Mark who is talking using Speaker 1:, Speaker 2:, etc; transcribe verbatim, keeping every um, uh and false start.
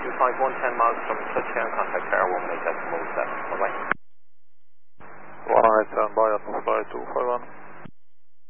Speaker 1: two five one, ten miles from touchdown, contact tower one eight decimal seven. Bye bye.
Speaker 2: one eight seven, bye, Atmos flight two five one.